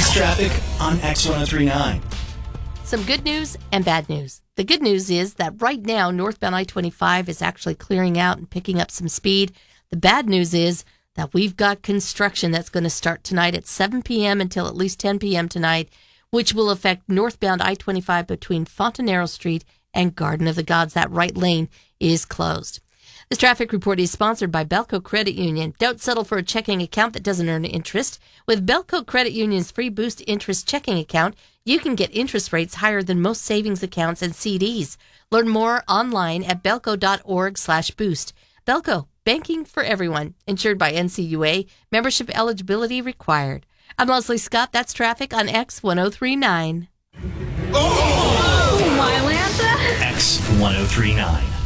That's traffic on X1039. Some good news and bad news. The good news is that right now, northbound I-25 is actually clearing out and picking up some speed. The bad news is that we've got construction that's going to start tonight at 7 p.m. until at least 10 p.m. tonight, which will affect northbound I-25 between Fontanero Street and Garden of the Gods. That right lane is closed. This traffic report is sponsored by Belco Credit Union. Don't settle for a checking account that doesn't earn interest. With Belco Credit Union's free Boost Interest checking account, you can get interest rates higher than most savings accounts and CDs. Learn more online at belco.org/boost. Belco, banking for everyone. Insured by NCUA. Membership eligibility required. I'm Leslie Scott. That's traffic on X1039. Oh, my Lanta! X1039.